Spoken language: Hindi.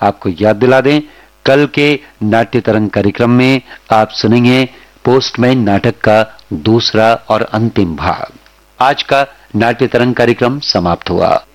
आपको याद दिला दें, कल के नाट्य तरंग कार्यक्रम में आप सुनेंगे पोस्टमैन नाटक का दूसरा और अंतिम भाग। आज का नाट्य तरंग कार्यक्रम समाप्त हुआ।